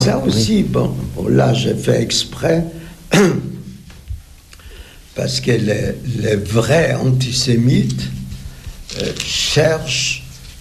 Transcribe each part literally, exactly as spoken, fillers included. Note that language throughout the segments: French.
Ça aussi, bon, bon là j'ai fait exprès, parce que les, les vrais antisémites euh, cherchent,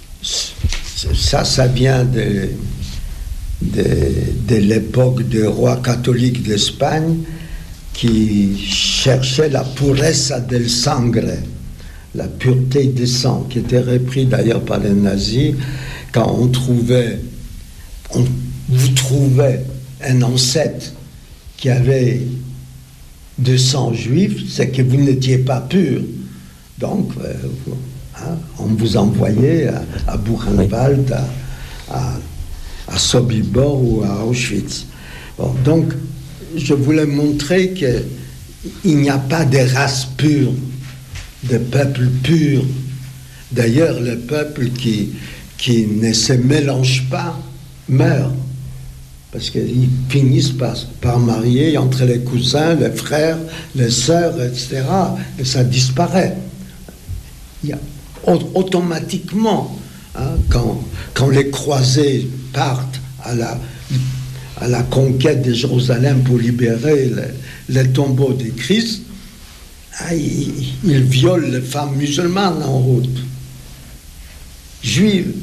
ça, ça vient de, de, de l'époque des rois catholiques d'Espagne, qui cherchaient la pureza del sangre, la pureté du sang, qui était repris d'ailleurs par les nazis. Quand on trouvait, on, vous trouvez un ancêtre qui avait du sang juif, c'est que vous n'étiez pas pur. Donc, euh, hein, on vous envoyait à, à Buchenwald, à, à, à Sobibor ou à Auschwitz. Bon, donc, je voulais montrer qu'il n'y a pas de race pure, de peuple pur. D'ailleurs, le peuple qui, qui ne se mélange pas meurt. Parce qu'ils finissent par, par marier entre les cousins, les frères, les sœurs, et cetera. Et ça disparaît. Il y a, automatiquement, hein, quand, quand les croisés partent à la, à la conquête de Jérusalem pour libérer les, les tombeaux du Christ, hein, ils, ils violent les femmes musulmanes en route, juives.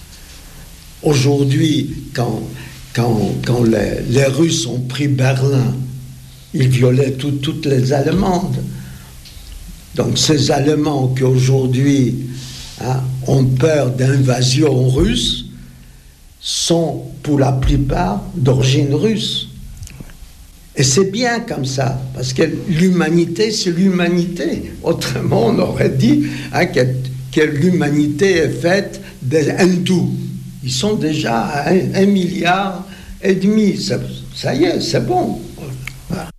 Aujourd'hui, quand... Quand, quand les, les Russes ont pris Berlin, ils violaient tout, toutes les Allemandes. Donc ces Allemands qui aujourd'hui hein, ont peur d'invasion russe sont pour la plupart d'origine russe. Et c'est bien comme ça, parce que l'humanité, c'est l'humanité. Autrement, on aurait dit hein, que, que l'humanité est faite des hindous. Ils sont déjà à un, un milliard et demi. Ça, ça y est, c'est bon. Voilà.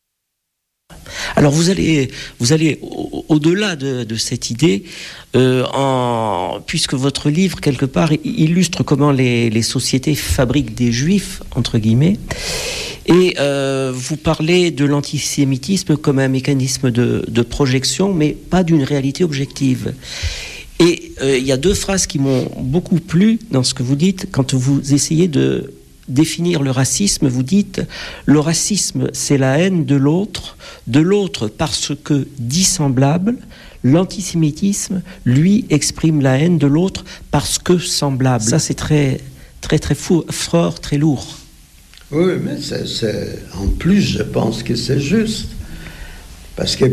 Alors vous allez, vous allez au- au-delà de, de cette idée, euh, en, puisque votre livre, quelque part, illustre comment les, les sociétés fabriquent des juifs, entre guillemets, et euh, vous parlez de l'antisémitisme comme un mécanisme de, de projection, mais pas d'une réalité objective. Et il euh, y a deux phrases qui m'ont beaucoup plu dans ce que vous dites. Quand vous essayez de définir le racisme, vous dites « Le racisme, c'est la haine de l'autre, de l'autre parce que dissemblable. L'antisémitisme, lui, exprime la haine de l'autre parce que semblable. » Ça, c'est très, très, très fou, fort, très lourd. Oui, mais c'est, c'est, en plus, je pense que c'est juste. Parce que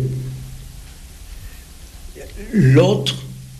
l'autre,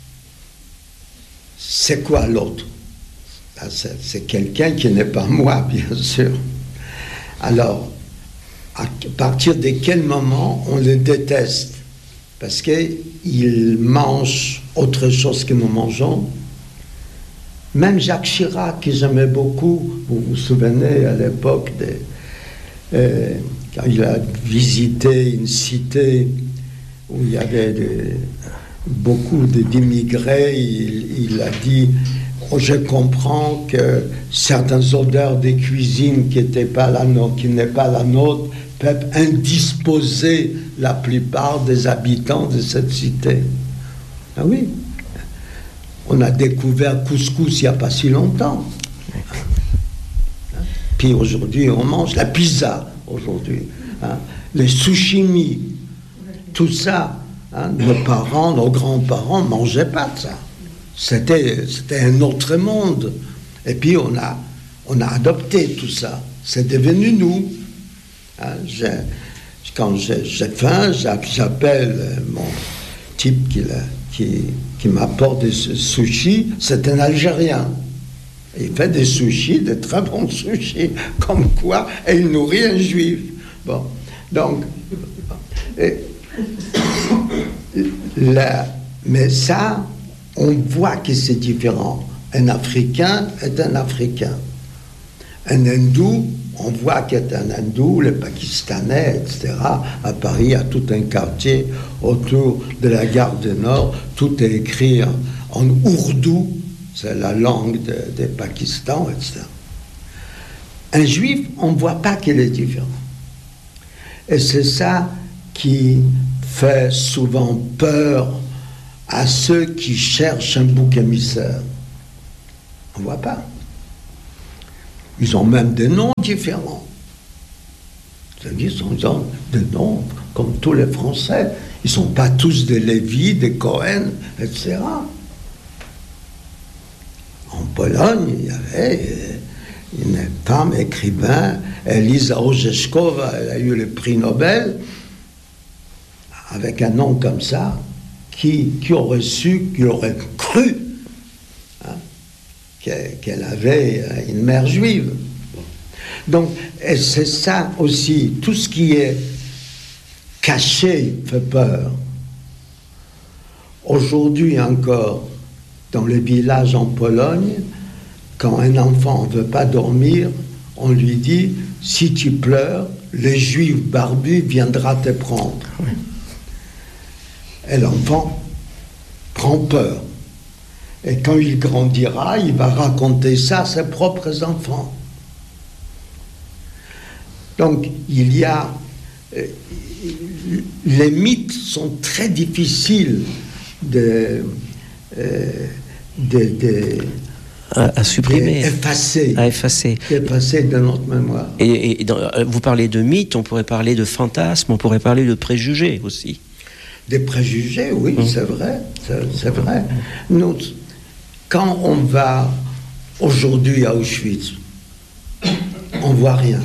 c'est quoi l'autre? C'est, c'est quelqu'un qui n'est pas moi, bien sûr. Alors, à partir de quel moment on le déteste? Parce qu'il mange autre chose que nous mangeons. Même Jacques Chirac, que j'aimais beaucoup, vous vous souvenez, à l'époque, de, euh, quand il a visité une cité où il y avait des, beaucoup d'immigrés, il, il a dit oh, « Je comprends que certaines odeurs de cuisine qui n'étaient pas la nôtre, qui n'est pas la nôtre, peuvent indisposer la plupart des habitants de cette cité. » Ah oui, on a découvert couscous il n'y a pas si longtemps. Puis aujourd'hui, on mange la pizza, aujourd'hui. Hein, les sushimi, tout ça. Hein, nos parents, nos grands-parents ne mangeaient pas de ça. C'était, c'était un autre monde. Et puis on a, on a adopté tout ça. C'est devenu nous. Hein, j'ai, quand j'ai, j'ai faim, j'appelle mon type qui, qui, qui m'apporte des sushis, c'est un Algérien. Il fait des sushis, de très bons sushis, comme quoi, et il nourrit un juif. Bon, donc, et, la, mais ça, on voit que c'est différent. Un Africain est un Africain. Un Hindou, on voit qu'il est un Hindou, le Pakistanais, et cetera. À Paris, il y a tout un quartier autour de la gare du Nord. Tout est écrit en, en ourdou, c'est la langue de, de Pakistan, et cetera. Un juif, on ne voit pas qu'il est différent. Et c'est ça qui fait souvent peur à ceux qui cherchent un bouc émissaire. On ne voit pas. Ils ont même des noms différents. C'est-à-dire, ils ont des noms comme tous les Français. Ils ne sont pas tous des Lévi, des Cohen, et cetera. En Pologne, il y avait une femme écrivain, Elisa Orzeszkowa, elle a eu le prix Nobel, avec un nom comme ça, qui, qui aurait su, qui aurait cru hein, qu'elle avait une mère juive. Donc, et c'est ça aussi, tout ce qui est caché fait peur. Aujourd'hui encore, dans les villages en Pologne, quand un enfant ne veut pas dormir, on lui dit, si tu pleures, les Juifs barbus viendront te prendre. Oui. Et l'enfant prend peur. Et quand il grandira, il va raconter ça à ses propres enfants. Donc, il y a... Euh, les mythes sont très difficiles de... Euh, de, de à, à supprimer, effacer, à effacer, effacer de notre mémoire. Et, et dans, vous parlez de mythes, on pourrait parler de fantasmes, on pourrait parler de préjugés aussi. Des préjugés, oui, mmh. c'est vrai, c'est, c'est vrai. Nous, quand on va aujourd'hui à Auschwitz, on voit rien.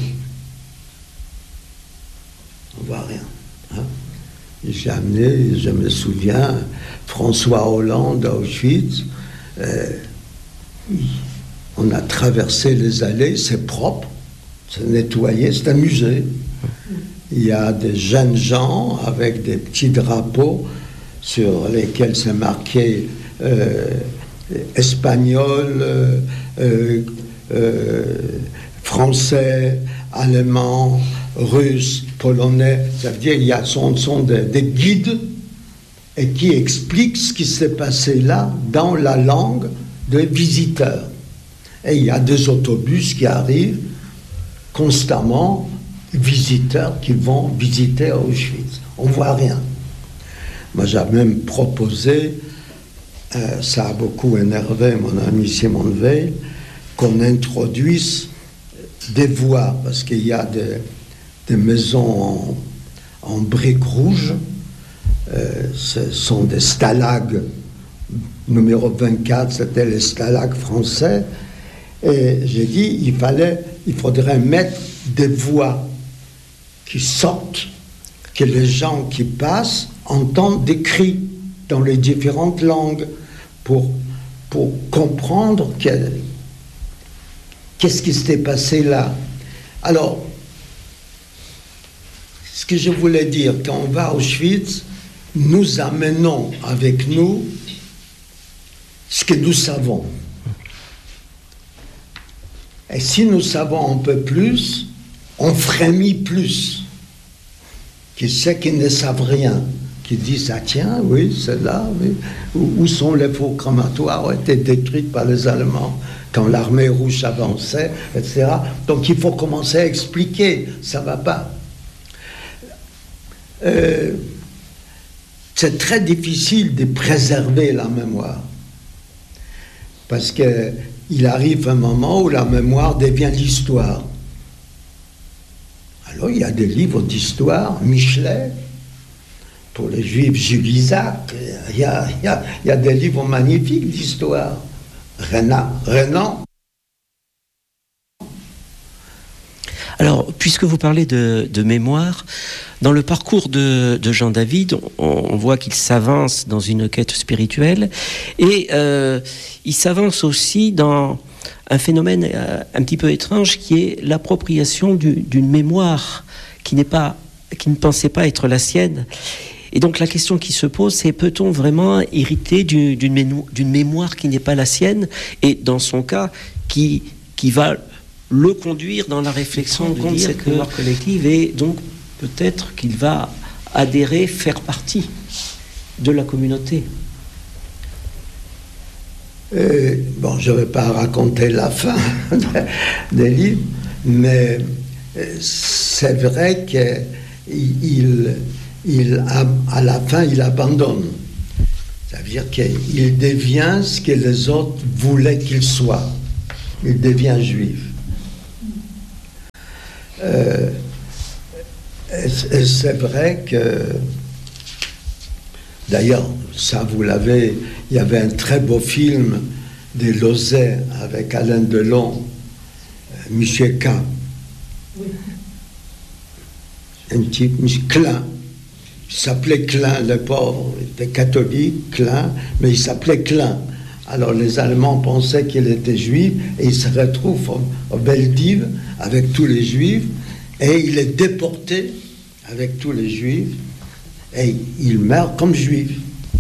On voit rien. Hein? J'ai amené, je me souviens, François Hollande à Auschwitz. Euh, on a traversé les allées, c'est propre, c'est nettoyé, c'est un musée. Il y a des jeunes gens avec des petits drapeaux sur lesquels c'est marqué euh, espagnol, euh, euh, français, allemand, russe, polonais. Ça veut dire qu'il y a sont, sont des, des guides et qui expliquent ce qui s'est passé là dans la langue des visiteurs. Et il y a des autobus qui arrivent constamment, visiteurs qui vont visiter Auschwitz. On ne voit rien. Moi, j'ai même proposé, euh, ça a beaucoup énervé mon ami Simon Veil, qu'on introduise des voies, parce qu'il y a des, des maisons en, en briques rouges, euh, ce sont des stalags. Numéro vingt-quatre, c'était les stalags français. Et j'ai dit, il fallait, il faudrait mettre des voix qui sortent, que les gens qui passent entendent des cris dans les différentes langues pour, pour comprendre que, qu'est-ce qui s'était passé là. Alors, ce que je voulais dire, quand on va à Auschwitz, nous amenons avec nous ce que nous savons. Et si nous savons un peu plus, on frémit plus. Qui sait qu'ils ne savent rien, qui disent, ah tiens, oui, c'est là, oui. Où, où sont les faux crématoires, ont été détruits par les Allemands quand l'armée rouge avançait, et cetera. Donc il faut commencer à expliquer, ça ne va pas. Euh, c'est très difficile de préserver la mémoire. Parce qu'il arrive un moment où la mémoire devient l'histoire. Alors il y a des livres d'histoire, Michelet, pour les Juifs, Jules Isaac, il y a, il y a, il y a des livres magnifiques d'histoire. Renan, Renan. Alors, puisque vous parlez de, de mémoire, dans le parcours de, de Jean David, on, on voit qu'il s'avance dans une quête spirituelle et euh, il s'avance aussi dans un phénomène euh, un petit peu étrange qui est l'appropriation du, d'une mémoire qui n'est pas, qui ne pensait pas être la sienne. Et donc la question qui se pose, c'est peut-on vraiment hériter du, d'une, méno- d'une mémoire qui n'est pas la sienne et dans son cas, qui, qui va le conduire dans la réflexion de dire cette mémoire collective et donc peut-être qu'il va adhérer, faire partie de la communauté. Euh, bon, je ne vais pas raconter la fin des livres, mais c'est vrai qu'il, il, à la fin, il abandonne. Ça veut dire qu'il devient ce que les autres voulaient qu'il soit. Il devient juif. Euh, et, et c'est vrai que, d'ailleurs, ça vous l'avez, il y avait un très beau film des Lauzet avec Alain Delon, Monsieur K. Oui. Un type, Monsieur Klein. Il s'appelait Klein, le pauvre, il était catholique, Klein, mais il s'appelait Klein. Alors les Allemands pensaient qu'il était juif et il se retrouve au, au Veldiv avec tous les juifs et il est déporté avec tous les juifs et il meurt comme juif.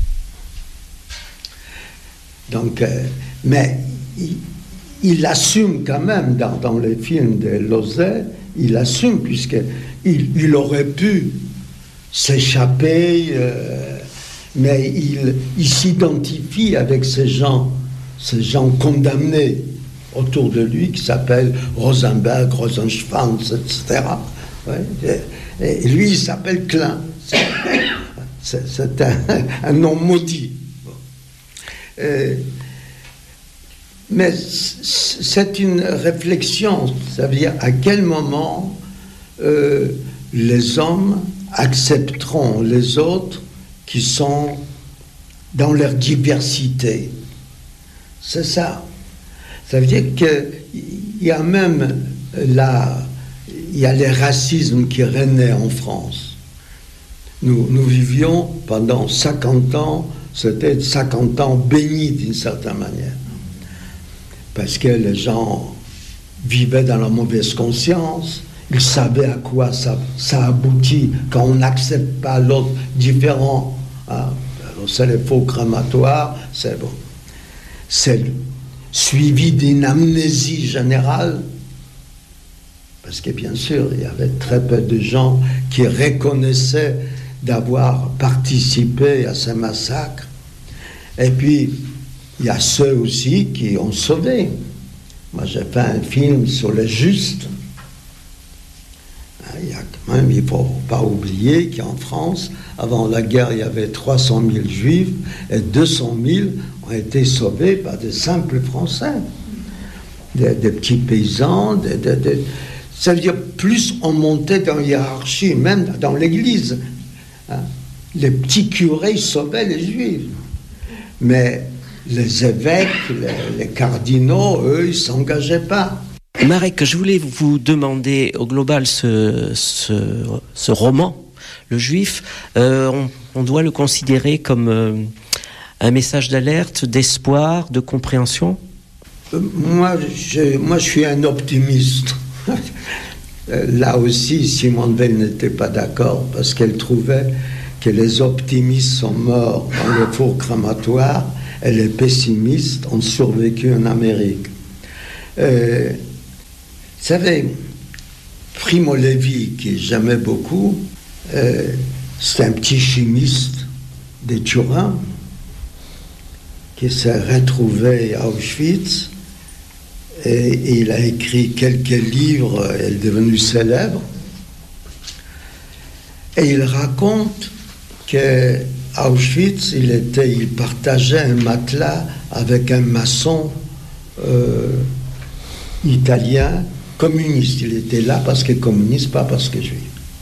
Donc, euh, mais il, il assume quand même dans, dans les films de Lauzet, il assume puisqu'il il aurait pu s'échapper, euh, mais il, il s'identifie avec ces gens, ces gens condamnés autour de lui qui s'appellent Rosenberg, Rosenschwanz, et cetera. Ouais, et, et lui, il s'appelle Klein. C'est, c'est un, un nom maudit. Bon. Et, mais c'est une réflexion, ça veut dire à quel moment euh, les hommes accepteront les autres qui sont dans leur diversité. C'est ça. Ça veut dire qu'il y a même là, il y a les racismes qui régnaient en France. Nous, nous vivions pendant cinquante ans, c'était cinquante ans bénis d'une certaine manière. Parce que les gens vivaient dans la mauvaise conscience, ils savaient à quoi ça, ça aboutit quand on n'accepte pas l'autre différent. Hein. Alors c'est les faux crématoires, c'est bon. C'est suivi d'une amnésie générale, parce que bien sûr, il y avait très peu de gens qui reconnaissaient d'avoir participé à ces massacres. Et puis, il y a ceux aussi qui ont sauvé. Moi, j'ai fait un film sur les justes. Il y a quand même, il ne faut pas oublier qu'en France, avant la guerre, il y avait trois cent mille juifs et deux cent mille ont été sauvés par des simples Français. Des, des petits paysans. Des, des, des, ça veut dire, plus on montait dans la hiérarchie, même dans l'église. Hein, les petits curés sauvaient les juifs. Mais les évêques, les, les cardinaux, eux, ils ne s'engageaient pas. Marek, je voulais vous demander, au global, ce, ce, ce roman, Le Juif, euh, on, on doit le considérer comme euh, un message d'alerte, d'espoir, de compréhension ? euh, moi, je, moi, je suis un optimiste. Là aussi, Simone Veil n'était pas d'accord, parce qu'elle trouvait que les optimistes sont morts dans le four crématoire et les pessimistes ont survécu en Amérique. Euh, Vous savez, Primo Levi, qui j'aimais beaucoup, euh, c'est un petit chimiste de Turin qui s'est retrouvé à Auschwitz et, et il a écrit quelques livres, il est devenu célèbre. Et il raconte qu'à Auschwitz, il, était, il partageait un matelas avec un maçon euh, italien communiste. Il était là parce que communiste, pas parce que juif.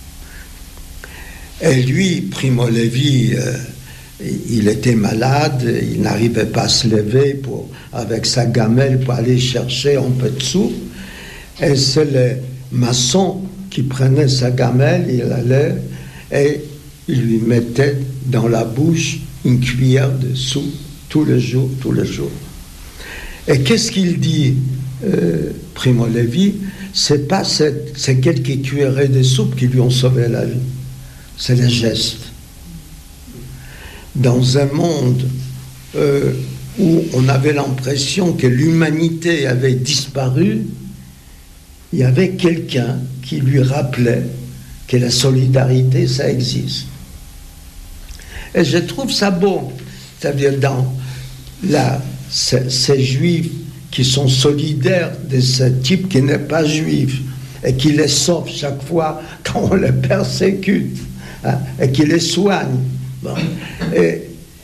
Et lui, Primo Levi, euh, il était malade, il n'arrivait pas à se lever pour, avec sa gamelle pour aller chercher un peu de soupe. Et c'est le maçon qui prenait sa gamelle, il allait et il lui mettait dans la bouche une cuillère de soupe tous les jours, tous les jours. Et qu'est-ce qu'il dit Euh, Primo Levi, c'est pas cette, c'est quelques cuillerées de soupe qui lui ont sauvé la vie, c'est les gestes. Dans un monde euh, où on avait l'impression que l'humanité avait disparu, il y avait quelqu'un qui lui rappelait que la solidarité, ça existe. Et je trouve ça beau. C'est-à-dire dans la, ces, ces juifs qui sont solidaires de ce type qui n'est pas juif et qui les sauve chaque fois quand on les persécute, hein, et qui les soigne. Bon. Et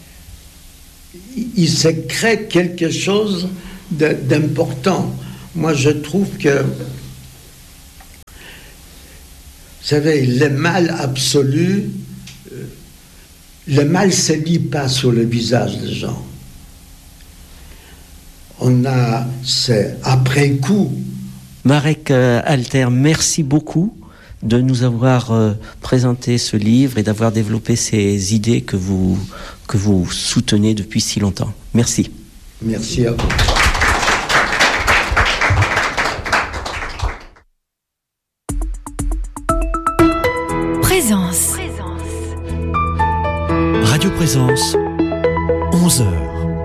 il se crée quelque chose de, d'important. Moi, je trouve que savez, le mal absolu, euh, le mal ne se lit pas sur le visage des gens. On a, c'est après coup. Marek Alter, merci beaucoup de nous avoir euh, présenté ce livre et d'avoir développé ces idées que vous, que vous soutenez depuis si longtemps. Merci. Merci à vous. Présence. Radio Présence, onze heures.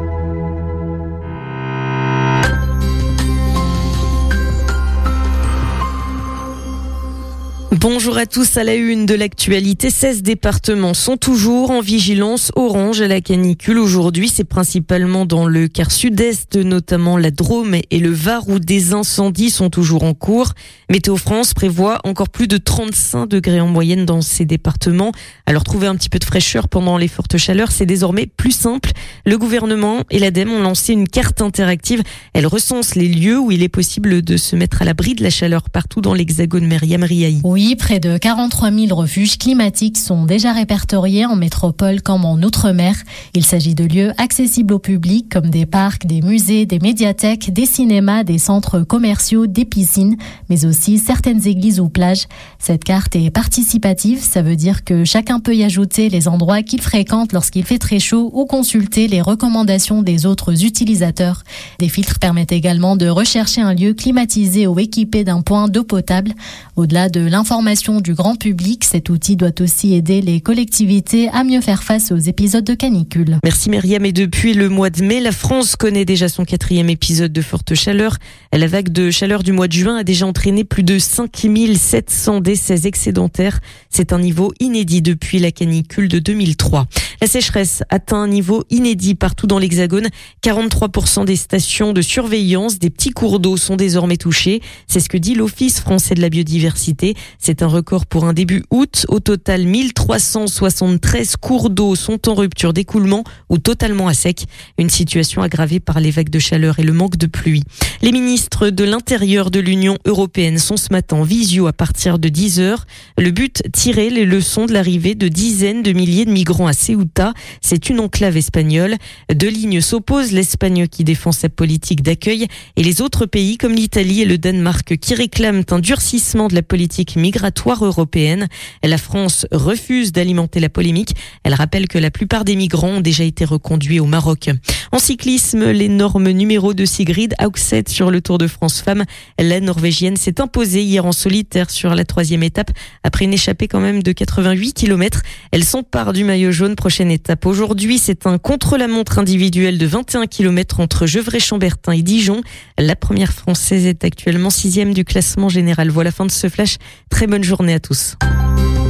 Bonjour à tous, à la une de l'actualité, seize départements sont toujours en vigilance orange à la canicule. Aujourd'hui, c'est principalement dans le quart sud-est, notamment la Drôme et le Var, où des incendies sont toujours en cours. Météo France prévoit encore plus de trente-cinq degrés en moyenne dans ces départements. Alors trouver un petit peu de fraîcheur pendant les fortes chaleurs, c'est désormais plus simple. Le gouvernement et l'ADEME ont lancé une carte interactive. Elle recense les lieux où il est possible de se mettre à l'abri de la chaleur partout dans l'Hexagone. Myriam Riahi. Oui, près de quarante-trois mille refuges climatiques sont déjà répertoriés en métropole comme en Outre-mer. Il s'agit de lieux accessibles au public comme des parcs, des musées, des médiathèques, des cinémas, des centres commerciaux, des piscines, mais aussi certaines églises ou plages. Cette carte est participative, ça veut dire que chacun peut y ajouter les endroits qu'il fréquente lorsqu'il fait très chaud ou consulter les recommandations des autres utilisateurs. Des filtres permettent également de rechercher un lieu climatisé ou équipé d'un point d'eau potable. Au-delà de l'information du grand public, cet outil doit aussi aider les collectivités à mieux faire face aux épisodes de canicule. Merci Myriam. Et depuis le mois de mai, la France connaît déjà son quatrième épisode de forte chaleur. La vague de chaleur du mois de juin a déjà entraîné plus de cinq mille sept cents décès excédentaires. C'est un niveau inédit depuis la canicule de deux mille trois. La sécheresse atteint un niveau inédit partout dans l'Hexagone. quarante-trois pour cent des stations de surveillance des petits cours d'eau sont désormais touchées. C'est ce que dit l'Office français de la biodiversité. C'est un record pour un début août. Au total, mille trois cent soixante-treize cours d'eau sont en rupture d'écoulement ou totalement à sec. Une situation aggravée par les vagues de chaleur et le manque de pluie. Les ministres de l'Intérieur de l'Union européenne sont ce matin en visio à partir de dix heures. Le but, tirer les leçons de l'arrivée de dizaines de milliers de migrants à Ceuta. C'est une enclave espagnole. Deux lignes s'opposent, l'Espagne qui défend sa politique d'accueil et les autres pays comme l'Italie et le Danemark qui réclament un durcissement de la politique migratoire européenne. La France refuse d'alimenter la polémique. Elle rappelle que la plupart des migrants ont déjà été reconduits au Maroc. En cyclisme, l'énorme numéro de Sigrid Haugset sur le Tour de France Femmes. La Norvégienne s'est imposée hier en solitaire sur la troisième étape après une échappée quand même de quatre-vingt-huit kilomètres. Elle s'empare du maillot jaune. Prochaine étape aujourd'hui, c'est un contre-la-montre individuel de vingt et un kilomètres entre Gevrey-Chambertin et Dijon. La première française est actuellement sixième du classement général. Voilà, fin de ce flash. Très bonne journée à tous.